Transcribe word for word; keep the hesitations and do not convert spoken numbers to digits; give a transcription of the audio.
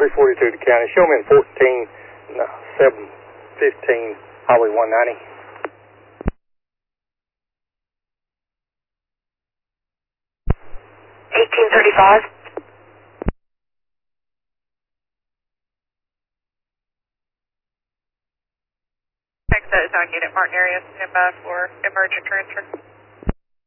three forty-two to county. Show me in fourteen, seven fifteen, Highway one ninety. eighteen thirty-five. Exit is on unit Martin area, stand by for emergent transfer.